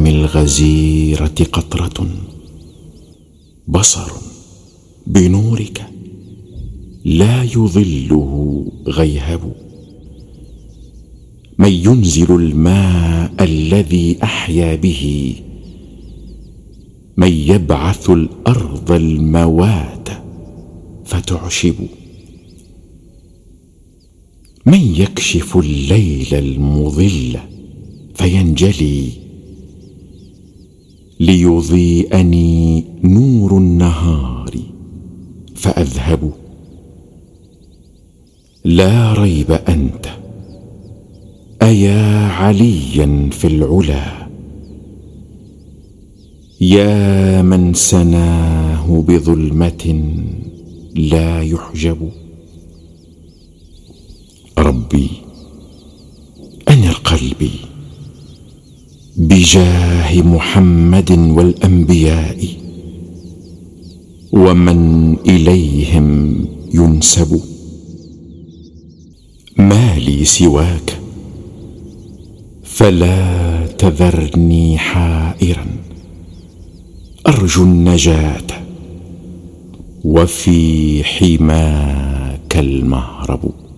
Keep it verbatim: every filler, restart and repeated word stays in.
الغزيرة قطرة، بصر بنورك لا يظله غيهب. من ينزل الماء الذي أحيا به، من يبعث الأرض الموات فتعشب، من يكشف الليل المظل فينجلي، ليضيئني نور النهار فأذهب. لا ريب أنت أيا عليا في العلا، يا من سناه بظلمة لا يحجب. ربي أنر قلبي بجاه محمد والأنبياء ومن إليهم ينسب. ما لي سواك فلا تذرني حائرا، أرجو النجاة وفي حماك المهرب.